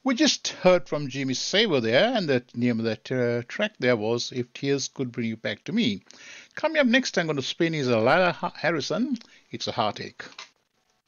We just heard from Jimmy Savile there, and the name of that track there was If Tears Could Bring You Back to Me. Coming up next, I'm going to spin is Lila Harrison. It's a heartache.